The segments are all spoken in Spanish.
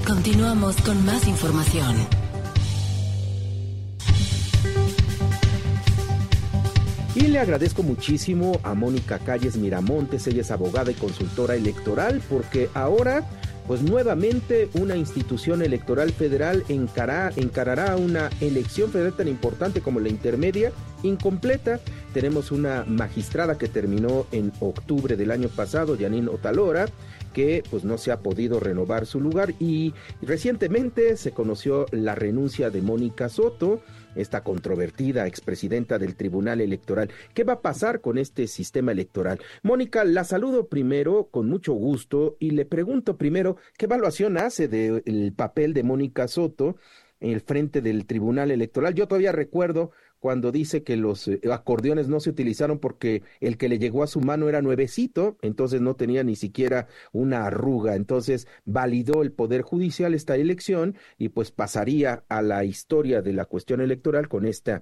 Continuamos con más información. Y le agradezco muchísimo a Mónica Calles Miramontes, ella es abogada y consultora electoral, porque ahora, pues nuevamente una institución electoral federal encarará una elección federal tan importante como la intermedia, incompleta. Tenemos una magistrada que terminó en octubre del año pasado, Janine Otalora, que pues no se ha podido renovar su lugar, y recientemente se conoció la renuncia de Mónica Soto, esta controvertida expresidenta del Tribunal Electoral. ¿Qué va a pasar con este sistema electoral? Mónica, la saludo primero con mucho gusto y le pregunto primero, ¿qué evaluación hace del papel de Mónica Soto en el frente del Tribunal Electoral? Yo todavía recuerdo cuando dice que los acordeones no se utilizaron porque el que le llegó a su mano era nuevecito, entonces no tenía ni siquiera una arruga, entonces validó el Poder Judicial esta elección y pues pasaría a la historia de la cuestión electoral con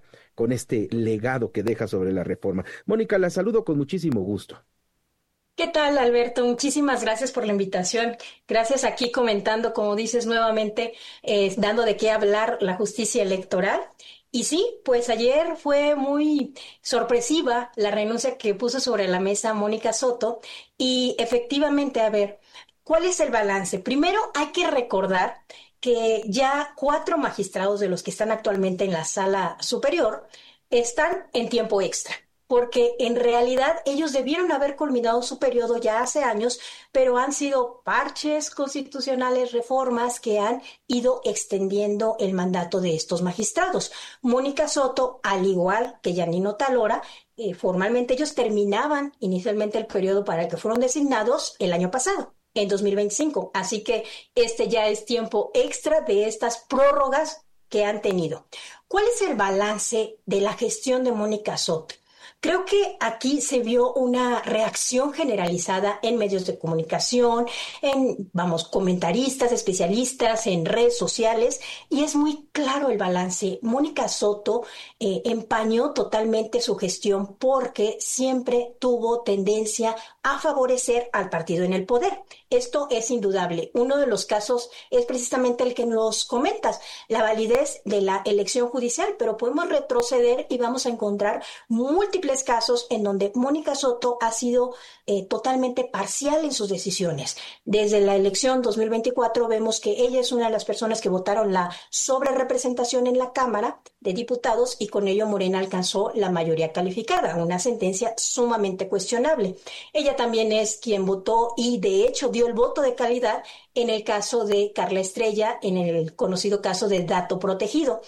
este legado que deja sobre la reforma. Mónica, la saludo con muchísimo gusto. ¿Qué tal, Alberto? Muchísimas gracias por la invitación. Gracias aquí comentando, como dices nuevamente, dando de qué hablar la justicia electoral. Y sí, pues ayer fue muy sorpresiva la renuncia que puso sobre la mesa Mónica Soto y efectivamente, a ver, ¿cuál es el balance? Primero hay que recordar que ya 4 magistrados de los que están actualmente en la sala superior están en tiempo extra, porque en realidad ellos debieron haber culminado su periodo ya hace años, pero han sido parches constitucionales, reformas que han ido extendiendo el mandato de estos magistrados. Mónica Soto, al igual que Janine Otalora, formalmente ellos terminaban inicialmente el periodo para el que fueron designados el año pasado, en 2025. Así que este ya es tiempo extra de estas prórrogas que han tenido. ¿Cuál es el balance de la gestión de Mónica Soto? Creo que aquí se vio una reacción generalizada en medios de comunicación, comentaristas, especialistas, en redes sociales, y es muy claro el balance. Mónica Soto empañó totalmente su gestión porque siempre tuvo tendencia a favorecer al partido en el poder. Esto es indudable. Uno de los casos es precisamente el que nos comentas, la validez de la elección judicial, pero podemos retroceder y vamos a encontrar múltiples casos en donde Mónica Soto ha sido totalmente parcial en sus decisiones. Desde la elección 2024 vemos que ella es una de las personas que votaron la sobrerepresentación en la Cámara de Diputados y con ello Morena alcanzó la mayoría calificada, una sentencia sumamente cuestionable. Ella también es quien votó y de hecho dio el voto de calidad en el caso de Carla Estrella, en el conocido caso de dato protegido.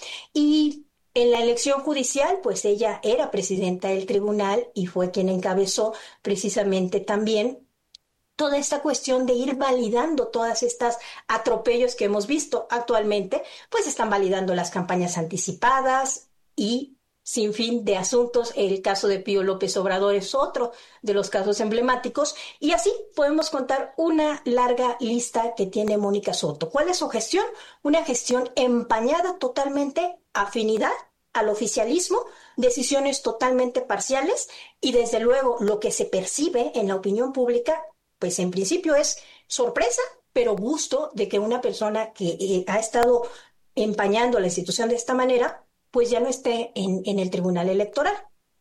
Y en la elección judicial, pues ella era presidenta del tribunal y fue quien encabezó precisamente también toda esta cuestión de ir validando todas estas atropellos que hemos visto actualmente, pues están validando las campañas anticipadas y sin fin de asuntos. El caso de Pío López Obrador es otro de los casos emblemáticos y así podemos contar una larga lista que tiene Mónica Soto. ¿Cuál es su gestión? Una gestión empañada totalmente, afinidad al oficialismo, decisiones totalmente parciales y desde luego lo que se percibe en la opinión pública, pues en principio es sorpresa, pero gusto de que una persona que ha estado empañando la institución de esta manera, pues ya no esté en el Tribunal Electoral.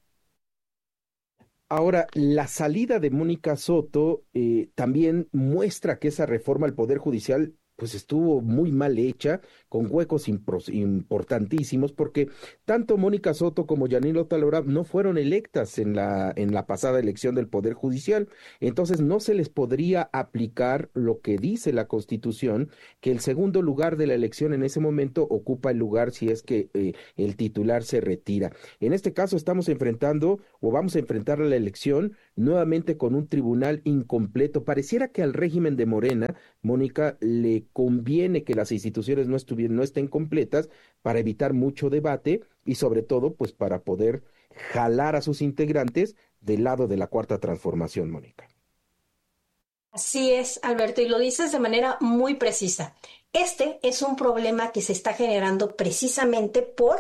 Ahora, la salida de Mónica Soto también muestra que esa reforma al Poder Judicial pues estuvo muy mal hecha, con huecos importantísimos, porque tanto Mónica Soto como Janine Otalora no fueron electas en la pasada elección del Poder Judicial. Entonces no se les podría aplicar lo que dice la Constitución, que el segundo lugar de la elección en ese momento ocupa el lugar si es que el titular se retira. En este caso estamos enfrentando o vamos a enfrentar la elección nuevamente con un tribunal incompleto. Pareciera que al régimen de Morena, Mónica, le conviene que las instituciones no estén completas para evitar mucho debate y sobre todo pues para poder jalar a sus integrantes del lado de la Cuarta Transformación, Mónica. Así es, Alberto, y lo dices de manera muy precisa. Este es un problema que se está generando precisamente por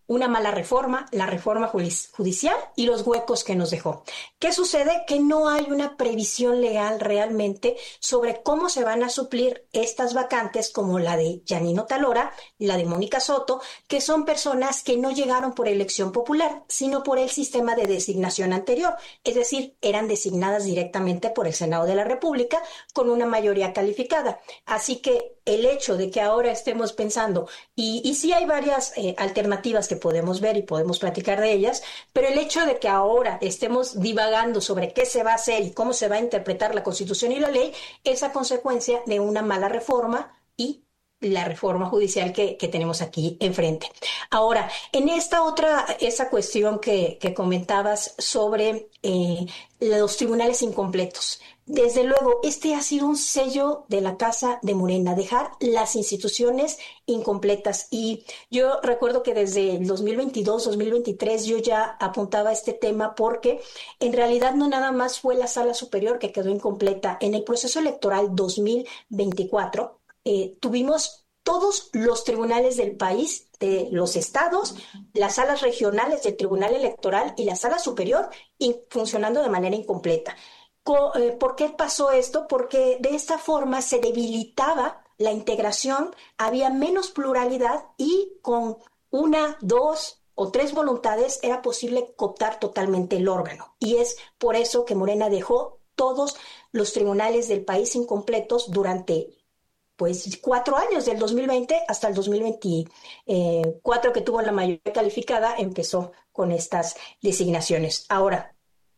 una mala reforma, la reforma judicial y los huecos que nos dejó. ¿Qué sucede? Que no hay una previsión legal realmente sobre cómo se van a suplir estas vacantes como la de Janine Otalora, la de Mónica Soto, que son personas que no llegaron por elección popular, sino por el sistema de designación anterior, es decir, eran designadas directamente por el Senado de la República con una mayoría calificada. Así que el hecho de que ahora estemos pensando, y sí hay varias alternativas que podemos ver y podemos platicar de ellas, pero el hecho de que ahora estemos divagando sobre qué se va a hacer y cómo se va a interpretar la Constitución y la ley es a consecuencia de una mala reforma y la reforma judicial que tenemos aquí enfrente. Ahora, en esa cuestión que comentabas sobre los tribunales incompletos. Desde luego, este ha sido un sello de la Casa de Morena, dejar las instituciones incompletas. Y yo recuerdo que desde el 2022, 2023 yo ya apuntaba a este tema porque en realidad no nada más fue la Sala Superior que quedó incompleta. En el proceso electoral 2024 tuvimos todos los tribunales del país, de los estados, las salas regionales del Tribunal Electoral y la Sala Superior funcionando de manera incompleta. ¿Por qué pasó esto? Porque de esta forma se debilitaba la integración, había menos pluralidad y con una, dos o tres voluntades era posible cooptar totalmente el órgano. Y es por eso que Morena dejó todos los tribunales del país incompletos durante 4 años, del 2020 hasta el 2024 que tuvo la mayoría calificada, empezó con estas designaciones. Ahora,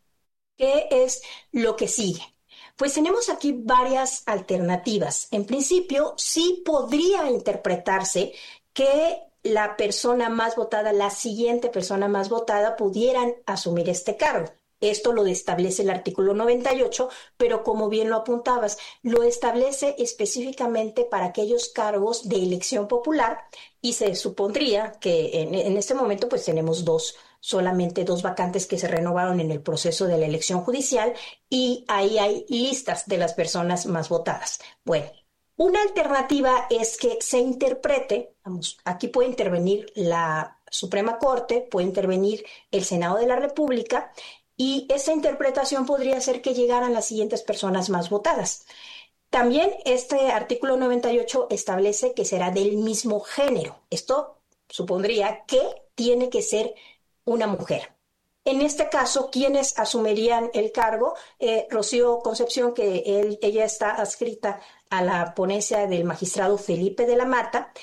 ¿qué es lo que sigue? Pues tenemos aquí varias alternativas. En principio, sí podría interpretarse que la persona más votada, la siguiente persona más votada, pudieran asumir este cargo. Esto lo establece el artículo 98, pero como bien lo apuntabas, lo establece específicamente para aquellos cargos de elección popular y se supondría que en este momento pues tenemos solamente 2 vacantes que se renovaron en el proceso de la elección judicial y ahí hay listas de las personas más votadas. Bueno, una alternativa es que se interprete, aquí puede intervenir la Suprema Corte, puede intervenir el Senado de la República y esa interpretación podría ser que llegaran las siguientes personas más votadas. También este artículo 98 establece que será del mismo género. Esto supondría que tiene que ser una mujer. En este caso, ¿quiénes asumirían el cargo? Rocío Concepción, que ella está adscrita a la ponencia del magistrado Felipe de la Mata,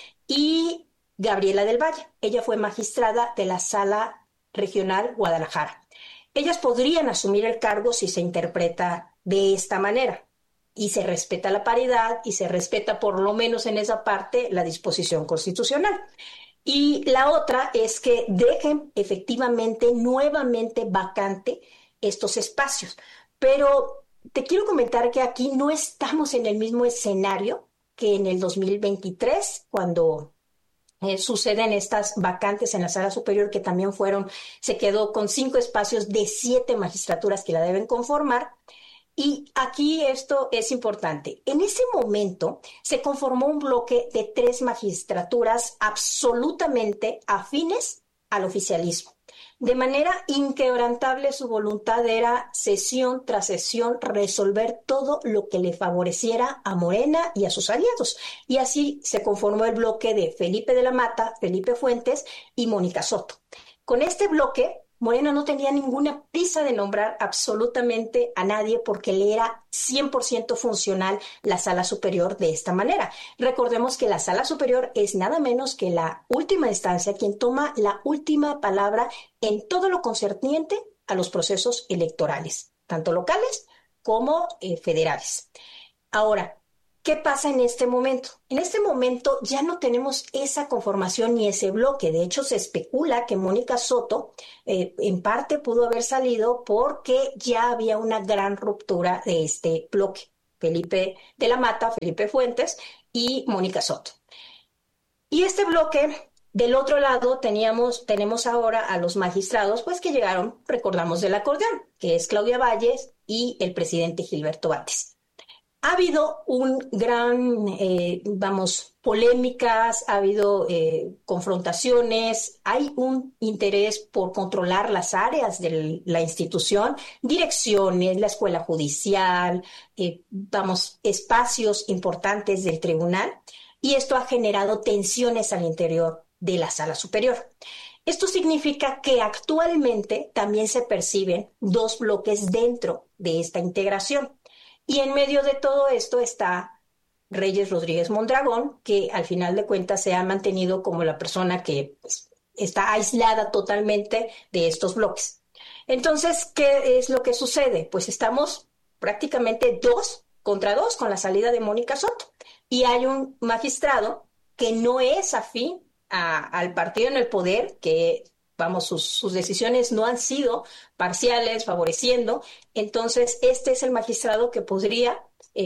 y Gabriela del Valle. Ella fue magistrada de la Sala Regional Guadalajara. Ellas podrían asumir el cargo si se interpreta de esta manera y se respeta la paridad y se respeta por lo menos en esa parte la disposición constitucional. Y la otra es que dejen efectivamente nuevamente vacante estos espacios. Pero te quiero comentar que aquí no estamos en el mismo escenario que en el 2023, cuando suceden estas vacantes en la Sala Superior, que también se quedó con 5 espacios de 7 magistraturas que la deben conformar. Y aquí esto es importante. En ese momento se conformó un bloque de 3 magistraturas absolutamente afines al oficialismo. De manera inquebrantable su voluntad era sesión tras sesión resolver todo lo que le favoreciera a Morena y a sus aliados. Y así se conformó el bloque de Felipe de la Mata, Felipe Fuentes y Mónica Soto. Con este bloque, Morena no tenía ninguna prisa de nombrar absolutamente a nadie porque le era 100% funcional la Sala Superior de esta manera. Recordemos que la Sala Superior es nada menos que la última instancia, quien toma la última palabra en todo lo concerniente a los procesos electorales, tanto locales como federales. Ahora, ¿qué pasa en este momento? En este momento ya no tenemos esa conformación ni ese bloque. De hecho, se especula que Mónica Soto en parte pudo haber salido porque ya había una gran ruptura de este bloque. Felipe de la Mata, Felipe Fuentes y Mónica Soto. Y este bloque, del otro lado, tenemos ahora a los magistrados, pues que llegaron, recordamos, del acordeón, que es Claudia Valles y el presidente Gilberto Bates. Ha habido un gran, polémicas, ha habido confrontaciones, hay un interés por controlar las áreas de la institución, direcciones, la escuela judicial, espacios importantes del tribunal, y esto ha generado tensiones al interior de la sala superior. Esto significa que actualmente también se perciben dos bloques dentro de esta integración. Y en medio de todo esto está Reyes Rodríguez Mondragón, que al final de cuentas se ha mantenido como la persona que está aislada totalmente de estos bloques. Entonces, ¿qué es lo que sucede? Pues estamos prácticamente 2 contra 2 con la salida de Mónica Soto. Y hay un magistrado que no es afín al partido en el poder, que sus decisiones no han sido parciales, favoreciendo. Entonces, este es el magistrado que podría,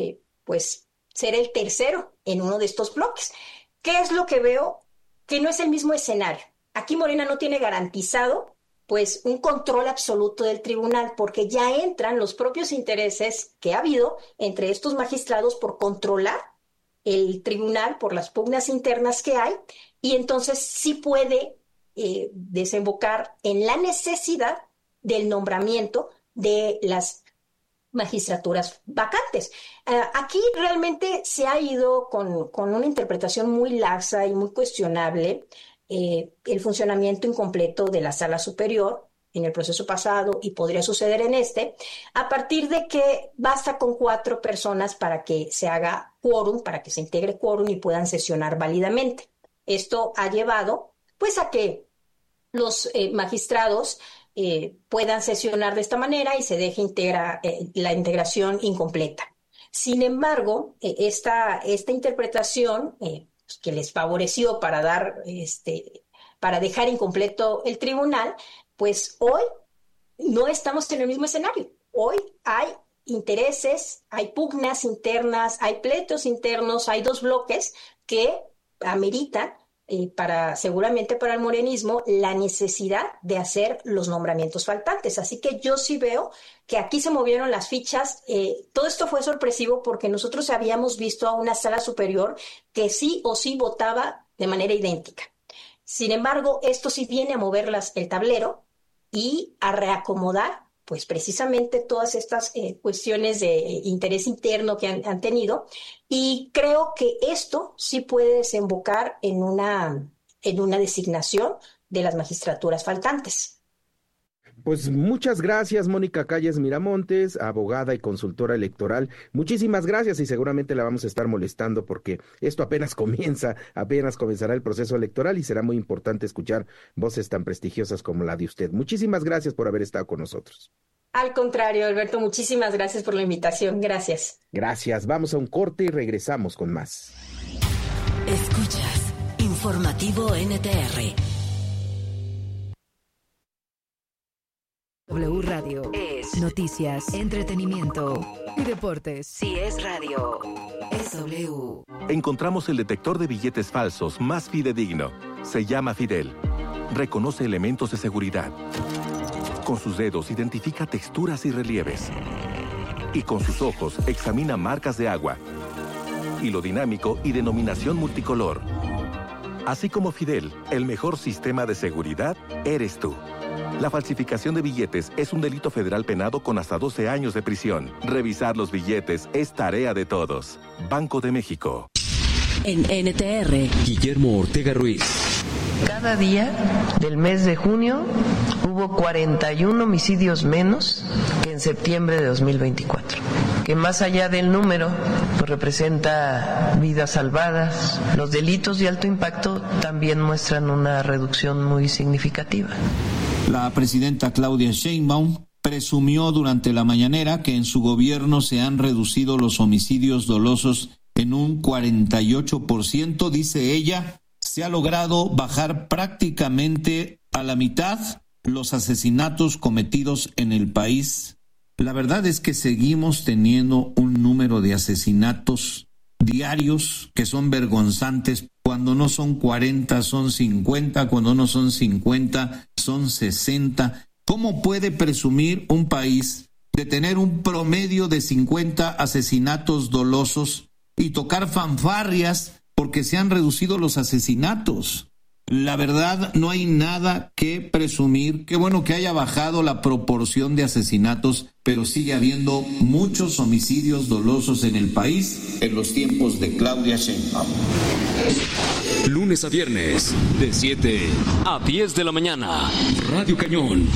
ser el tercero en uno de estos bloques. ¿Qué es lo que veo? Que no es el mismo escenario. Aquí Morena no tiene garantizado, un control absoluto del tribunal, porque ya entran los propios intereses que ha habido entre estos magistrados por controlar el tribunal, por las pugnas internas que hay, y entonces sí puede desembocar en la necesidad del nombramiento de las magistraturas vacantes. Aquí realmente se ha ido con una interpretación muy laxa y muy cuestionable el funcionamiento incompleto de la sala superior en el proceso pasado, y podría suceder en este, a partir de que basta con 4 personas para que se haga quórum, para que se integre quórum y puedan sesionar válidamente. Esto ha llevado a que los magistrados puedan sesionar de esta manera y se deje la integración incompleta. Sin embargo, esta interpretación que les favoreció para dejar incompleto el tribunal, hoy no estamos en el mismo escenario. Hoy hay intereses, hay pugnas internas, hay pleitos internos, hay 2 bloques que ameritan seguramente para el morenismo la necesidad de hacer los nombramientos faltantes. Así que yo sí veo que aquí se movieron las fichas. Todo esto fue sorpresivo porque nosotros habíamos visto a una sala superior que sí o sí votaba de manera idéntica. Sin embargo, esto sí viene a mover el tablero y a reacomodar precisamente todas estas cuestiones de interés interno que han tenido, y creo que esto sí puede desembocar en una designación de las magistraturas faltantes. Pues muchas gracias, Mónica Calles Miramontes, abogada y consultora electoral. Muchísimas gracias, y seguramente la vamos a estar molestando porque esto apenas comenzará el proceso electoral, y será muy importante escuchar voces tan prestigiosas como la de usted. Muchísimas gracias por haber estado con nosotros. Al contrario, Alberto, muchísimas gracias por la invitación. Gracias. Gracias. Vamos a un corte y regresamos con más. Escuchas Informativo NTR. W Radio es noticias, entretenimiento y deportes. Si es radio, es W. Encontramos el detector de billetes falsos más fidedigno. Se llama Fidel. Reconoce elementos de seguridad. Con sus dedos identifica texturas y relieves. Y con sus ojos examina marcas de agua, hilo dinámico y denominación multicolor. Así como Fidel, el mejor sistema de seguridad eres tú. La falsificación de billetes es un delito federal penado con hasta 12 años de prisión. Revisar los billetes es tarea de todos. Banco de México. En NTR, Guillermo Ortega Ruiz. Cada día del mes de junio hubo 41 homicidios menos que en septiembre de 2024, que más allá del número representa vidas salvadas. Los delitos de alto impacto también muestran una reducción muy significativa. La presidenta Claudia Sheinbaum presumió durante la mañanera que en su gobierno se han reducido los homicidios dolosos en un 48%, dice ella. Se ha logrado bajar prácticamente a la mitad los asesinatos cometidos en el país. La verdad es que seguimos teniendo un número de asesinatos diarios que son vergonzantes. Cuando no son 40, son 50, cuando no son 50, son 60. ¿Cómo puede presumir un país de tener un promedio de 50 asesinatos dolosos y tocar fanfarrias porque se han reducido los asesinatos. La verdad, no hay nada que presumir. Qué bueno que haya bajado la proporción de asesinatos, pero sigue habiendo muchos homicidios dolosos en el país en los tiempos de Claudia Sheinbaum. Lunes a viernes, de 7 a 10 de la mañana. Radio Cañón.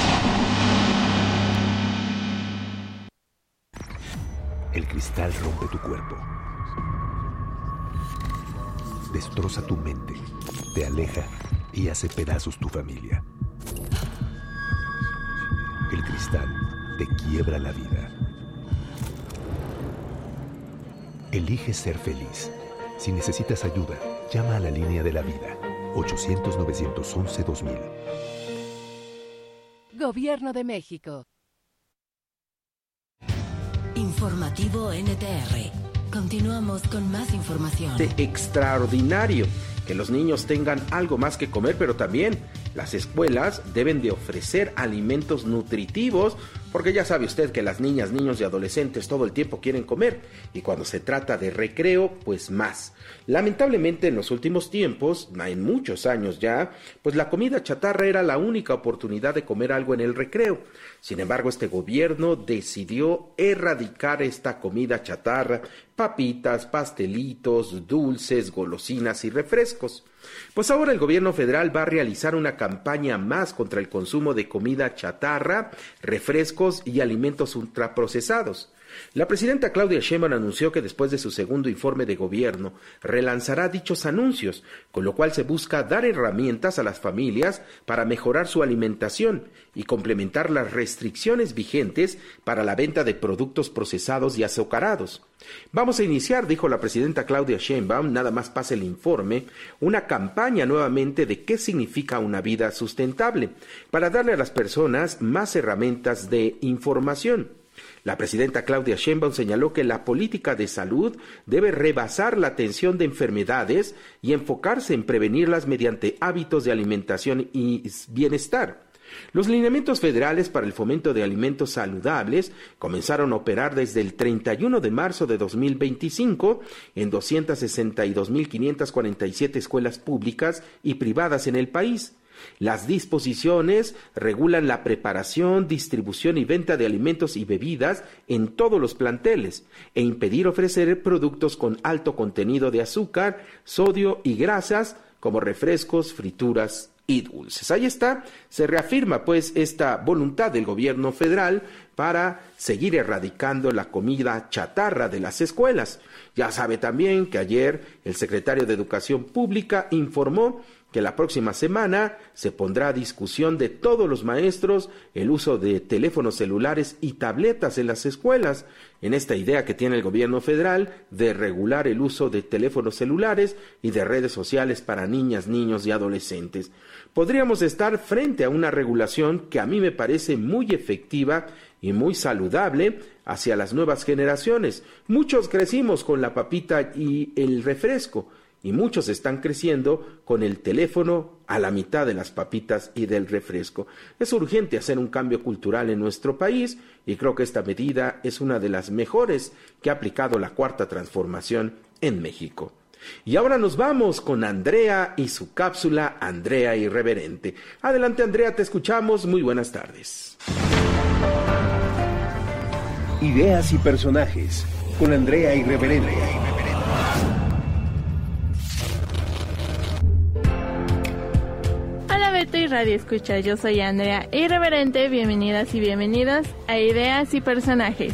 El cristal rompe tu cuerpo. Destroza tu mente, te aleja y hace pedazos tu familia. El cristal te quiebra la vida. Elige ser feliz. Si necesitas ayuda, llama a la línea de la vida, 800-911-2000. Gobierno de México. Informativo NTR. Continuamos con más información. Extraordinario que los niños tengan algo más que comer, pero también las escuelas deben de ofrecer alimentos nutritivos, porque ya sabe usted que las niñas, niños y adolescentes todo el tiempo quieren comer, y cuando se trata de recreo, pues más. Lamentablemente en los últimos tiempos, en muchos años ya, pues la comida chatarra era la única oportunidad de comer algo en el recreo. Sin embargo, este gobierno decidió erradicar esta comida chatarra, papitas, pastelitos, dulces, golosinas y refrescos. Pues ahora el gobierno federal va a realizar una campaña más contra el consumo de comida chatarra, refrescos y alimentos ultraprocesados. La presidenta Claudia Sheinbaum anunció que después de su segundo informe de gobierno relanzará dichos anuncios, con lo cual se busca dar herramientas a las familias para mejorar su alimentación y complementar las restricciones vigentes para la venta de productos procesados y azucarados. Vamos a iniciar, dijo la presidenta Claudia Sheinbaum, nada más pase el informe, una campaña nuevamente de qué significa una vida sustentable, para darle a las personas más herramientas de información. La presidenta Claudia Sheinbaum señaló que la política de salud debe rebasar la atención de enfermedades y enfocarse en prevenirlas mediante hábitos de alimentación y bienestar. Los lineamientos federales para el fomento de alimentos saludables comenzaron a operar desde el 31 de marzo de 2025 en 262.547 escuelas públicas y privadas en el país. Las disposiciones regulan la preparación, distribución y venta de alimentos y bebidas en todos los planteles e impedir ofrecer productos con alto contenido de azúcar, sodio y grasas como refrescos, frituras y dulces. Ahí está, se reafirma pues esta voluntad del gobierno federal para seguir erradicando la comida chatarra de las escuelas. Ya sabe también que ayer el secretario de Educación Pública informó que la próxima semana se pondrá a discusión de todos los maestros el uso de teléfonos celulares y tabletas en las escuelas, en esta idea que tiene el gobierno federal de regular el uso de teléfonos celulares y de redes sociales para niñas, niños y adolescentes. Podríamos estar frente a una regulación que a mí me parece muy efectiva y muy saludable hacia las nuevas generaciones. Muchos crecimos con la papita y el refresco, y muchos están creciendo con el teléfono a la mitad de las papitas y del refresco. Es urgente hacer un cambio cultural en nuestro país y creo que esta medida es una de las mejores que ha aplicado la Cuarta Transformación en México. Y ahora nos vamos con Andrea y su cápsula Andrea Irreverente. Adelante, Andrea, te escuchamos. Muy buenas tardes. Ideas y personajes con Andrea Irreverente. Y Radio Escucha, yo soy Andrea Irreverente, bienvenidas y bienvenidos a Ideas y Personajes.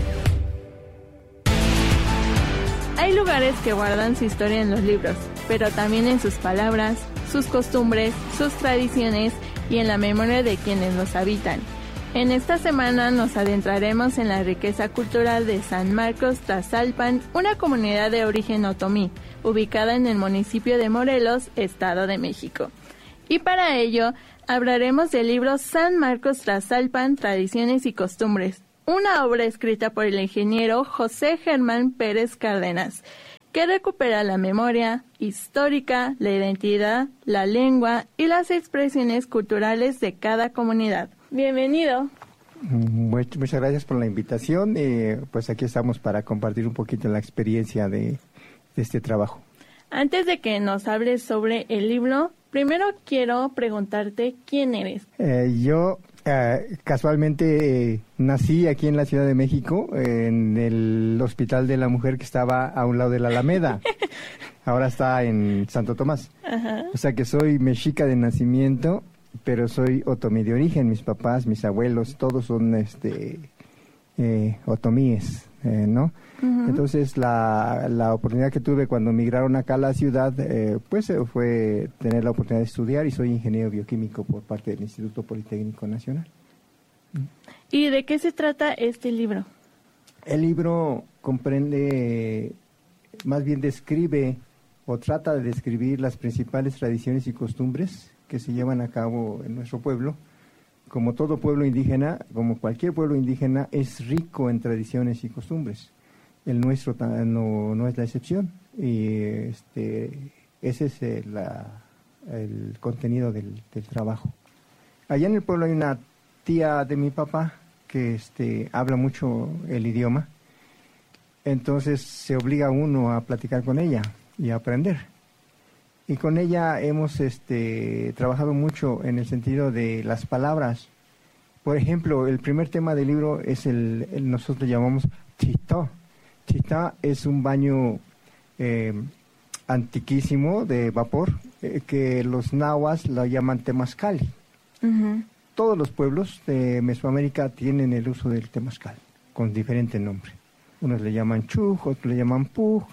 Hay lugares que guardan su historia en los libros, pero también en sus palabras, sus costumbres, sus tradiciones y en la memoria de quienes los habitan. En esta semana nos adentraremos en la riqueza cultural de San Marcos Tlaxalpan, una comunidad de origen otomí, ubicada en el municipio de Morelos, Estado de México. Y para ello, hablaremos del libro San Marcos Tlaxalpan, Tradiciones y Costumbres, una obra escrita por el ingeniero José Germán Pérez Cárdenas, que recupera la memoria histórica, la identidad, la lengua y las expresiones culturales de cada comunidad. Bienvenido. Muchas gracias por la invitación. Pues aquí estamos para compartir un poquito la experiencia de este trabajo. Antes de que nos hables sobre el libro, primero quiero preguntarte quién eres. Yo casualmente nací aquí en la Ciudad de México, en el Hospital de la Mujer que estaba a un lado de la Alameda. Ahora está en Santo Tomás. Ajá. O sea que soy mexica de nacimiento, pero soy otomí de origen. Mis papás, mis abuelos, todos son otomíes, ¿no? Uh-huh. Entonces la oportunidad que tuve cuando migraron acá a la ciudad, pues fue tener la oportunidad de estudiar, y soy ingeniero bioquímico por parte del Instituto Politécnico Nacional. ¿Y de qué se trata este libro? El libro comprende, más bien describe o trata de describir las principales tradiciones y costumbres que se llevan a cabo en nuestro pueblo. Como todo pueblo indígena, como cualquier pueblo indígena, es rico en tradiciones y costumbres. El nuestro no es la excepción. Y ese es el contenido del trabajo. Allá en el pueblo hay una tía de mi papá que habla mucho el idioma. Entonces se obliga uno a platicar con ella y a aprender. Y con ella hemos trabajado mucho en el sentido de las palabras. Por ejemplo, el primer tema del libro es nosotros llamamos chitá. Chitá es un baño antiquísimo de vapor que los nahuas lo llaman temazcal. Uh-huh. Todos los pueblos de Mesoamérica tienen el uso del temazcal con diferente nombre. Unos le llaman chuj, otros le llaman puj,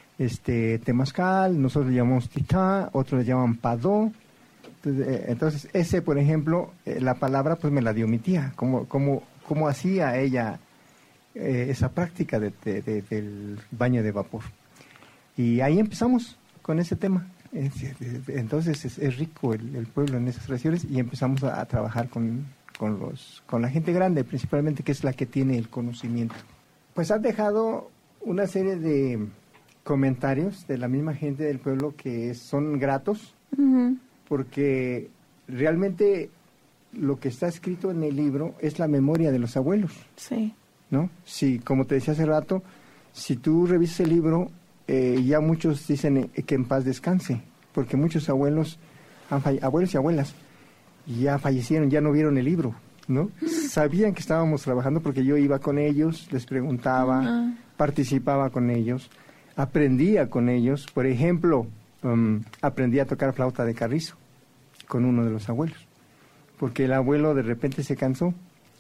temazcal, nosotros le llamamos titá, otros le llaman padó. Entonces ese, por ejemplo, la palabra pues me la dio mi tía, cómo hacía ella esa práctica del baño de vapor. Y ahí empezamos con ese tema. Entonces es rico el pueblo en esas tradiciones, y empezamos a trabajar con la gente grande, principalmente, que es la que tiene el conocimiento. Pues han dejado una serie de comentarios de la misma gente del pueblo que son gratos, uh-huh, porque realmente lo que está escrito en el libro es la memoria de los abuelos. Sí. ¿No? Sí, como te decía hace rato, si tú revisas el libro, ya muchos dicen que en paz descanse, porque muchos abuelos y abuelas ya fallecieron, ya no vieron el libro, ¿no? Sabían que estábamos trabajando porque yo iba con ellos, les preguntaba, participaba con ellos, aprendía con ellos. Por ejemplo, aprendí a tocar flauta de carrizo con uno de los abuelos, porque el abuelo de repente se cansó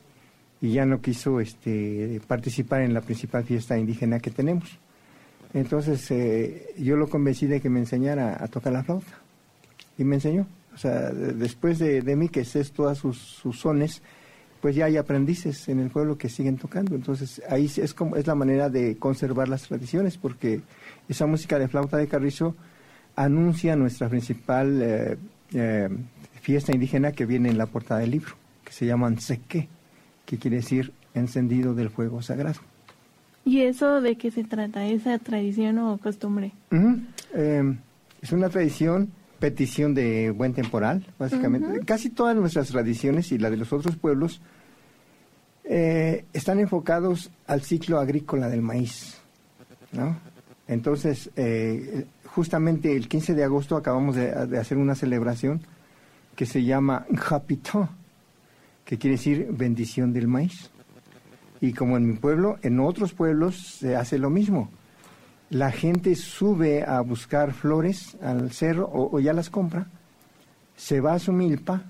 y ya no quiso participar en la principal fiesta indígena que tenemos. Entonces yo lo convencí de que me enseñara a tocar la flauta, y me enseñó. O sea, después de mí, que sé todas sus sones, pues ya hay aprendices en el pueblo que siguen tocando. Entonces ahí es la manera de conservar las tradiciones, porque esa música de flauta de carrizo anuncia nuestra principal fiesta indígena que viene en la portada del libro, que se llama Nseque, que quiere decir encendido del fuego sagrado. ¿Y eso de qué se trata, esa tradición o costumbre? Uh-huh. Es una tradición, petición de buen temporal, básicamente. Uh-huh. Casi todas nuestras tradiciones y la de los otros pueblos están enfocados al ciclo agrícola del maíz, ¿no? Entonces, justamente el 15 de agosto acabamos de hacer una celebración que se llama Njapitó, que quiere decir bendición del maíz. Y como en mi pueblo, en otros pueblos se hace lo mismo. La gente sube a buscar flores al cerro o ya las compra, se va a su milpa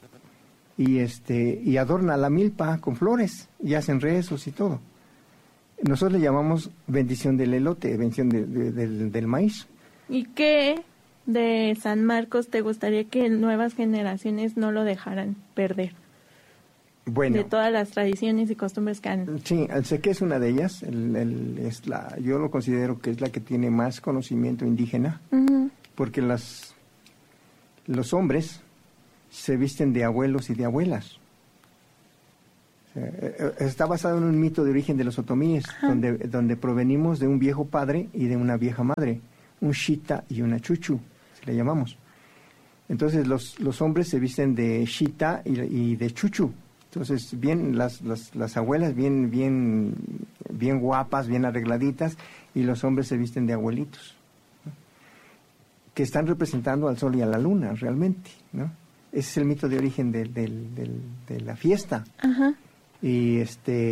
y adorna la milpa con flores y hacen rezos y todo. Nosotros le llamamos bendición del elote, bendición del maíz. ¿Y qué de San Marcos te gustaría que nuevas generaciones no lo dejaran perder? Bueno, de todas las tradiciones y costumbres que han... Sí, el Nseque es una de ellas. Yo lo considero que es la que tiene más conocimiento indígena, uh-huh, porque los hombres se visten de abuelos y de abuelas. Está basado en un mito de origen de los otomíes, uh-huh, donde provenimos de un viejo padre y de una vieja madre, un Shita y una Chuchu, le llamamos. Entonces los hombres se visten de Shita y de Chuchu. Entonces, bien, las abuelas bien guapas, bien arregladitas, y los hombres se visten de abuelitos, ¿no? Que están representando al sol y a la luna, realmente, ¿no? Ese es el mito de origen de la fiesta. Ajá. Y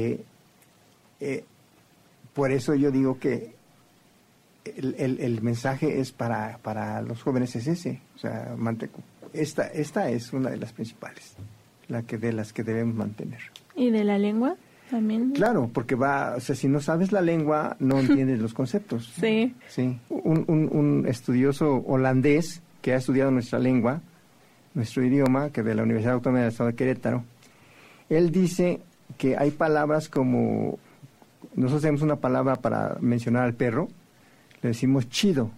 por eso yo digo que el mensaje es para los jóvenes es ese. O sea, esta es una de las principales, de las que debemos mantener. ¿Y de la lengua también? Claro, porque si no sabes la lengua, no entiendes los conceptos. Sí. Sí. Un estudioso holandés que ha estudiado nuestra lengua, nuestro idioma, que de la Universidad Autónoma del Estado de Querétaro, él dice que hay palabras como, nosotros tenemos una palabra para mencionar al perro, le decimos chido,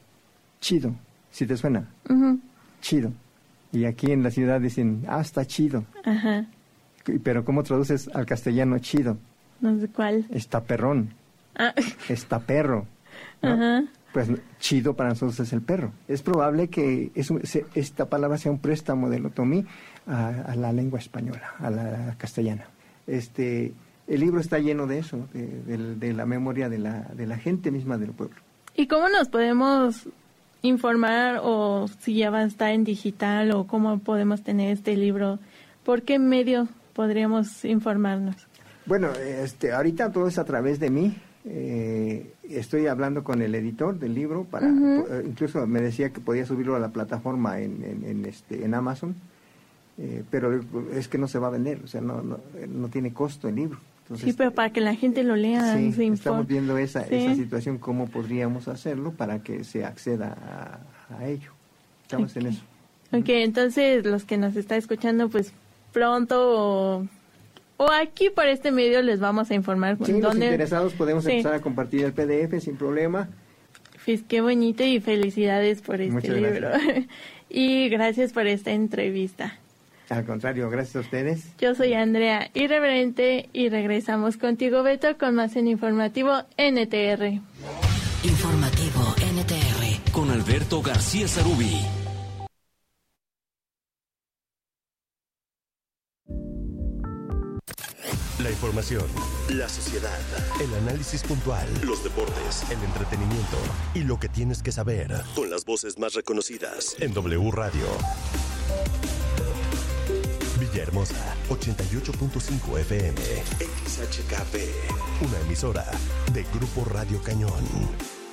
si te suena, uh-huh. Chido. Y aquí en la ciudad dicen, está chido. Ajá. Pero ¿cómo traduces al castellano chido? No sé cuál. Está perrón. Está perro, ¿no? Ajá. Pues chido para nosotros es el perro. Es probable que esta palabra sea un préstamo del otomí a la lengua española, a la castellana. El libro está lleno de eso, de la memoria de la gente misma del pueblo. ¿Y cómo nos podemos informar, o si ya va a estar en digital, o cómo podemos tener este libro? ¿Por qué medio podríamos informarnos? Bueno, ahorita todo es a través de mí. Estoy hablando con el editor del libro para, uh-huh. Incluso me decía que podía subirlo a la plataforma en Amazon, pero es que no se va a vender, o sea, no tiene costo el libro. Entonces, sí, pero para que la gente lo lea. Sí, estamos viendo esa situación, cómo podríamos hacerlo para que se acceda a ello. Estamos en eso. Ok, entonces los que nos están escuchando, pues pronto o aquí por este medio les vamos a informar. Sí, los interesados podemos empezar a compartir el PDF sin problema. Pues qué bonito, y felicidades por este libro. Y gracias por esta entrevista. Al contrario, gracias a ustedes. Yo soy Andrea Irreverente y regresamos contigo, Beto, con más en Informativo NTR. Informativo NTR. Con Alberto García Zarubi. La información, la sociedad, el análisis puntual, los deportes, el entretenimiento y lo que tienes que saber, con las voces más reconocidas en W Radio. Villahermosa, 88.5 FM, XHKP, una emisora de Grupo Radio Cañón.